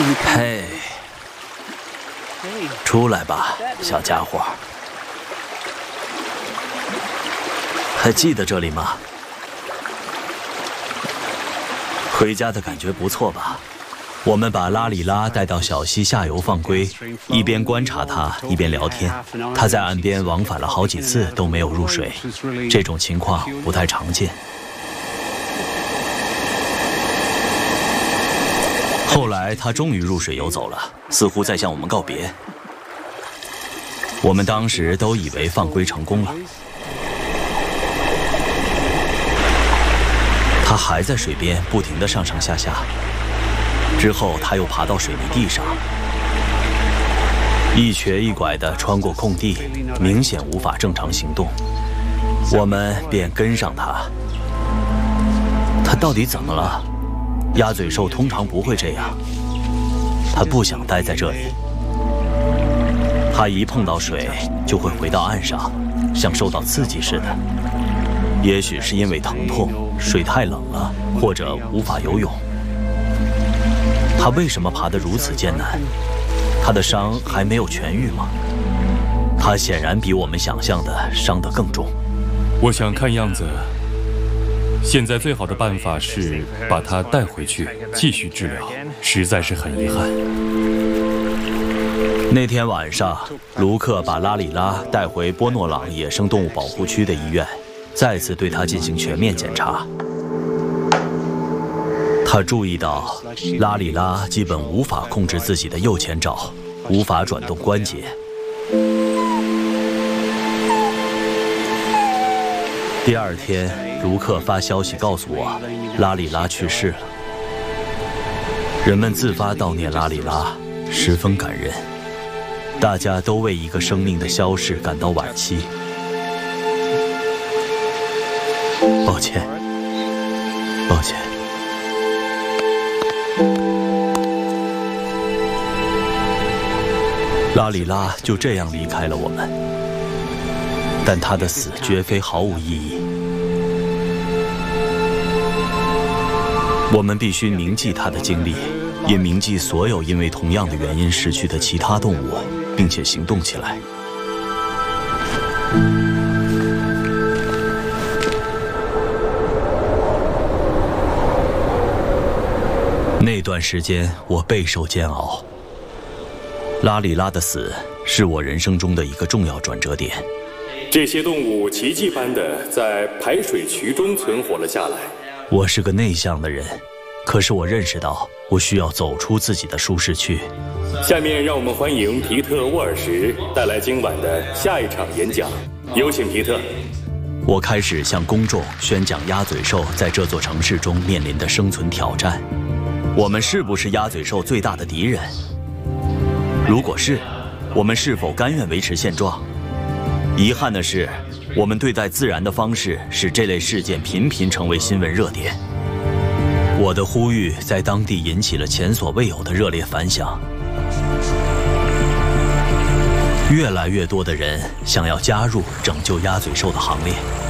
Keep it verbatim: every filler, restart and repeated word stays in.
嘿，出来吧，小家伙。还记得这里吗？回家的感觉不错吧？我们把拉里拉带到小溪下游放归，一边观察他，一边聊天。他在岸边往返了好几次都没有入水，这种情况不太常见。后来他终于入水游走了，似乎在向我们告别。我们当时都以为放归成功了。他还在水边不停地上上下下，之后他又爬到水泥地上，一瘸一拐地穿过空地，明显无法正常行动。我们便跟上他。他到底怎么了？鸭嘴兽通常不会这样。他不想待在这里。他一碰到水就会回到岸上，像受到刺激似的。也许是因为疼痛，水太冷了，或者无法游泳。他为什么爬得如此艰难？他的伤还没有痊愈吗？他显然比我们想象的伤得更重。 我想看样子，现在最好的办法是把他带回去继续治疗，实在是很遗憾。 那天晚上，卢克把拉里拉带回波诺朗野生动物保护区的医院，再次对他进行全面检查。他注意到拉里拉基本无法控制自己的右前爪，无法转动关节。第二天，卢克发消息告诉我，拉里拉去世了。人们自发悼念拉里拉，十分感人。大家都为一个生命的消逝感到惋惜。抱歉，抱歉。拉里拉就这样离开了我们，但他的死绝非毫无意义。我们必须铭记他的经历，也铭记所有因为同样的原因逝去的其他动物，并且行动起来。那段时间我备受煎熬。拉里拉的死是我人生中的一个重要转折点。 这些动物奇迹般的在排水渠中存活了下来。 我是个内向的人，可是我认识到我需要走出自己的舒适区。 下面让我们欢迎皮特·沃尔什带来今晚的下一场演讲。有请皮特。 我开始向公众宣讲鸭嘴兽在这座城市中面临的生存挑战。我们是不是鸭嘴兽最大的敌人？如果是，我们是否甘愿维持现状？遗憾的是，我们对待自然的方式使这类事件频频成为新闻热点。我的呼吁在当地引起了前所未有的热烈反响。越来越多的人想要加入拯救鸭嘴兽的行列。